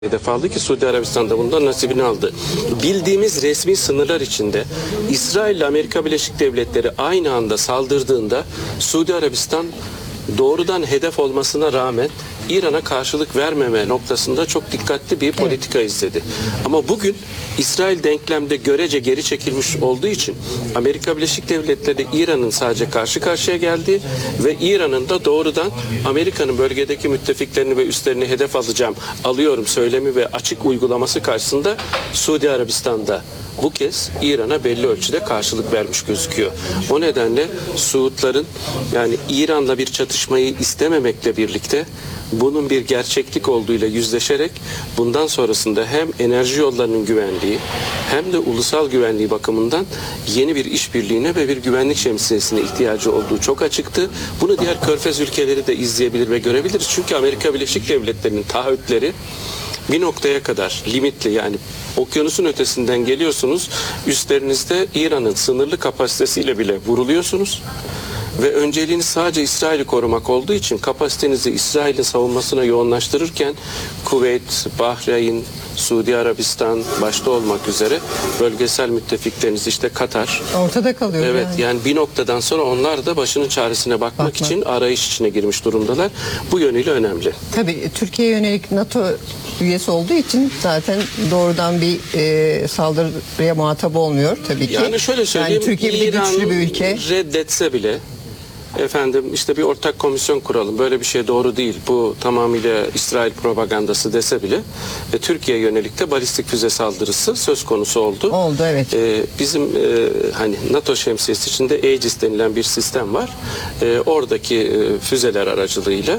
hedef aldı ki Suudi Arabistan da bundan nasibini aldı. Bildiğimiz resmi sınırlar içinde İsrail ile Amerika Birleşik Devletleri aynı anda saldırdığında Suudi Arabistan doğrudan hedef olmasına rağmen İran'a karşılık vermeme noktasında çok dikkatli bir politika izledi. Ama bugün İsrail denklemde görece geri çekilmiş olduğu için Amerika Birleşik Devletleri İran'ın sadece karşı karşıya geldiği ve İran'ın da doğrudan Amerika'nın bölgedeki müttefiklerini ve üslerini hedef alıyorum söylemi ve açık uygulaması karşısında Suudi Arabistan'da bu kez İran'a belli ölçüde karşılık vermiş gözüküyor. O nedenle Suudların yani İran'la bir çatışmayı istememekle birlikte bunun bir gerçeklik olduğuyla yüzleşerek bundan sonrasında hem enerji yollarının güvenliği hem de ulusal güvenliği bakımından yeni bir işbirliğine ve bir güvenlik şemsiyesine ihtiyacı olduğu çok açıktı. Bunu diğer Körfez ülkeleri de izleyebilir ve görebiliriz. Çünkü Amerika Birleşik Devletleri'nin taahhütleri bir noktaya kadar limitli, yani okyanusun ötesinden geliyorsunuz, üstlerinizde İran'ın sınırlı kapasitesiyle bile vuruluyorsunuz ve önceliğiniz sadece İsrail'i korumak olduğu için kapasitenizi İsrail'in savunmasına yoğunlaştırırken Kuveyt, Bahreyn, Suudi Arabistan başta olmak üzere bölgesel müttefikleriniz işte Katar ortada kalıyor. Evet yani bir noktadan sonra onlar da başının çaresine bakmak için arayış içine girmiş durumdalar. Bu yönüyle önemli. Tabii Türkiye'ye yönelik NATO üyesi olduğu için zaten doğrudan bir saldırıya muhatap olmuyor tabii ki. Yani şöyle söyleyeyim, yani Türkiye bir güçlü bir ülke. Reddetse bile efendim işte bir ortak komisyon kuralım, böyle bir şey doğru değil, bu tamamıyla İsrail propagandası dese bile Türkiye'ye yönelik de balistik füze saldırısı söz konusu oldu. Oldu, evet. Bizim hani NATO şemsiyesi içinde Aegis denilen bir sistem var. Oradaki füzeler aracılığıyla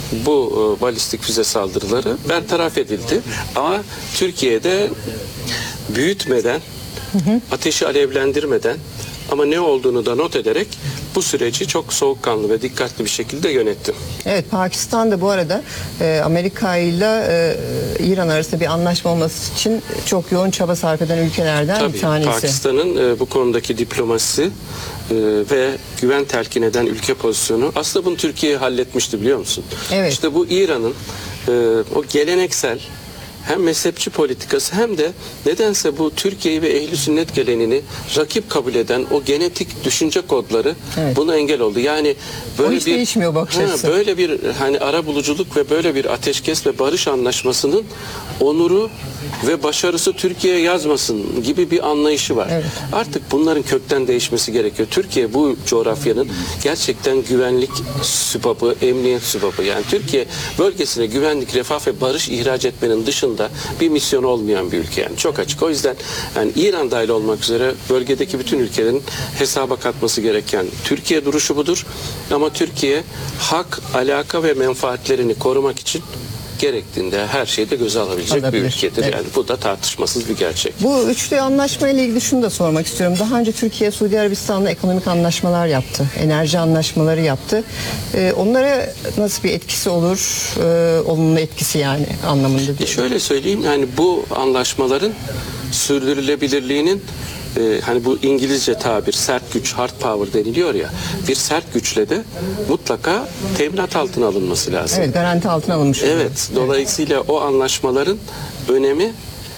bu balistik füze saldırıları bertaraf edildi. Ama Türkiye'de büyütmeden, ateşi alevlendirmeden ama ne olduğunu da not ederek bu süreci çok soğukkanlı ve dikkatli bir şekilde yönetti. Evet, Pakistan da bu arada Amerika ile İran arasında bir anlaşma olması için çok yoğun çaba sarf eden ülkelerden bir tanesi. Pakistan'ın bu konudaki diplomasisi ve güven telkin eden ülke pozisyonu aslında bunu Türkiye halletmişti, biliyor musun? Evet. İşte bu İran'ın o geleneksel hem mezhepçi politikası hem de nedense bu Türkiye'yi ve ehli sünnet gelenini rakip kabul eden o genetik düşünce kodları buna engel oldu. Yani böyle hiç değişmiyor bakış açısı. Böyle bir hani arabuluculuk ve böyle bir ateşkes ve barış anlaşmasının onuru ve başarısı Türkiye'ye yazmasın gibi bir anlayışı var. Evet. Artık bunların kökten değişmesi gerekiyor. Türkiye bu coğrafyanın gerçekten güvenlik sübabı, emniyet sübabı. Yani Türkiye bölgesine güvenlik, refah ve barış ihraç etmenin dışında bir misyon olmayan bir ülke, yani çok açık. O yüzden yani İran dahil olmak üzere bölgedeki bütün ülkelerin hesaba katması gereken Türkiye duruşu budur. Ama Türkiye hak, alaka ve menfaatlerini korumak için gerektiğinde her şeyi de göze alabilecek bir ülkedir. Evet. Yani bu da tartışmasız bir gerçek. Bu üçlü anlaşma ile ilgili şunu da sormak istiyorum. Daha önce Türkiye, Suudi Arabistan'la ekonomik anlaşmalar yaptı. Enerji anlaşmaları yaptı. Onlara nasıl bir etkisi olur? Olumlu etkisi yani anlamında diye. Şöyle söyleyeyim, yani bu anlaşmaların sürdürülebilirliğinin hani bu İngilizce tabir sert güç, hard power deniliyor ya, bir sert güçle de mutlaka teminat altına alınması lazım. Evet, garanti altına alınmış. Evet, dolayısıyla o anlaşmaların önemi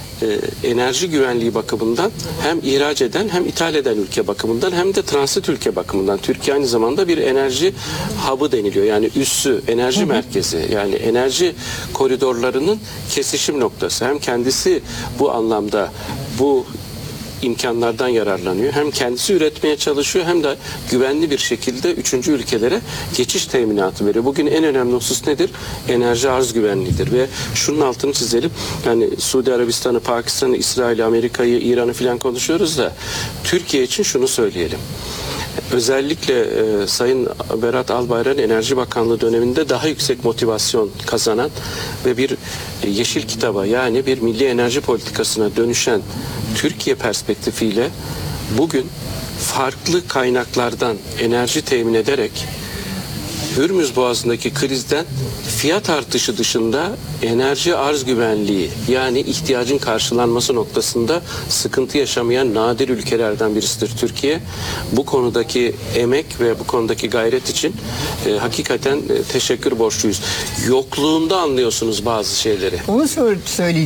enerji güvenliği bakımından hem ihraç eden hem ithal eden ülke bakımından hem de transit ülke bakımından. Türkiye aynı zamanda bir enerji hub'ı deniliyor. Yani üssü, enerji merkezi, yani enerji koridorlarının kesişim noktası. Hem kendisi bu anlamda bu imkanlardan yararlanıyor. Hem kendisi üretmeye çalışıyor hem de güvenli bir şekilde üçüncü ülkelere geçiş teminatı veriyor. Bugün en önemli husus nedir? Enerji arz güvenliğidir ve şunun altını çizelim. Yani Suudi Arabistan'ı, Pakistan'ı, İsrail'i, Amerika'yı, İran'ı filan konuşuyoruz da Türkiye için şunu söyleyelim. Özellikle Sayın Berat Albayrak'ın Enerji Bakanlığı döneminde daha yüksek motivasyon kazanan ve bir yeşil kitaba, yani bir milli enerji politikasına dönüşen Türkiye perspektifiyle bugün farklı kaynaklardan enerji temin ederek Hürmüz Boğazı'ndaki krizden fiyat artışı dışında enerji arz güvenliği, yani ihtiyacın karşılanması noktasında sıkıntı yaşamayan nadir ülkelerden birisidir Türkiye. Bu konudaki emek ve bu konudaki gayret için hakikaten teşekkür borçluyuz. Yokluğunda anlıyorsunuz bazı şeyleri. Onu söyleyeceğim.